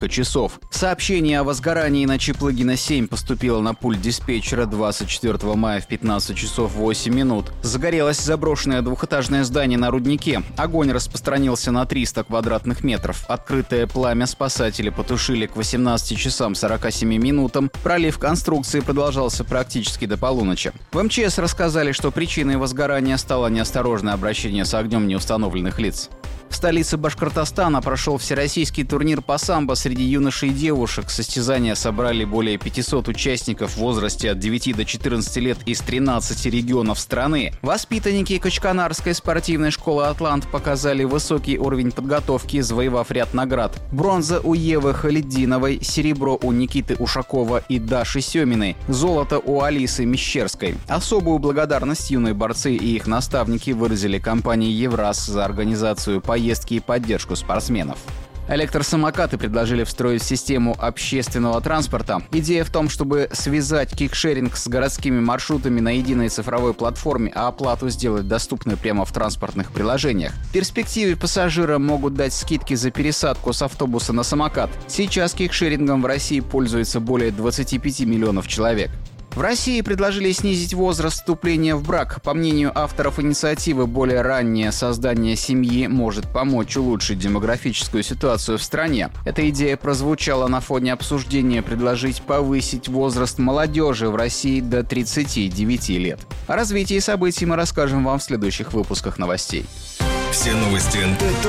часов. Сообщение о возгорании на Чиплыгина-7 поступило на пульт диспетчера 24 мая в 15 часов 8 минут. Загорелось заброшенное двухэтажное здание на руднике. Огонь распространился на 300 квадратных метров. Открытое пламя спасатели потушили к 18 часам 47 минутам. Пролив конструкции продолжался практически до полуночи. В МЧС рассказали, что причиной возгорания стало неосторожное обращение с огнем неустановленных лиц. В столице Башкортостана прошел всероссийский турнир по самбо среди юношей и девушек. Состязания собрали более 500 участников в возрасте от 9 до 14 лет из 13 регионов страны. Воспитанники Качканарской спортивной школы «Атлант» показали высокий уровень подготовки, завоевав ряд наград. Бронза у Евы Халиддиновой, серебро у Никиты Ушакова и Даши Семиной, золото у Алисы Мещерской. Особую благодарность юные борцы и их наставники выразили компании «Евраз» за организацию поездки и поддержку спортсменов. Электросамокаты предложили встроить в систему общественного транспорта. Идея в том, чтобы связать кикшеринг с городскими маршрутами на единой цифровой платформе, а оплату сделать доступной прямо в транспортных приложениях. В перспективе пассажирам могут дать скидки за пересадку с автобуса на самокат. Сейчас кикшерингом в России пользуется более 25 миллионов человек. В России предложили снизить возраст вступления в брак. По мнению авторов инициативы, более раннее создание семьи может помочь улучшить демографическую ситуацию в стране. Эта идея прозвучала на фоне обсуждения предложить повысить возраст молодежи в России до 39 лет. О развитии событий мы расскажем вам в следующих выпусках новостей. Все новости НТ